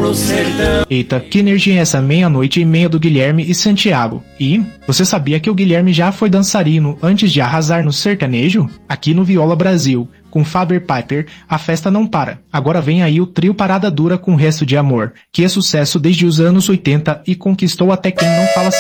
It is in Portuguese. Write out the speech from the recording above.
pro sertão. Eita, que energia é essa meia-noite e meia do Guilherme e Santiago? E você sabia que o Guilherme já foi dançarino antes de arrasar no sertanejo? Aqui no Viola Brasil, com Faber Piper, a festa não para. Agora vem aí o trio Parada Dura com Resto de Amor, que é sucesso desde os anos 80 e conquistou até quem não fala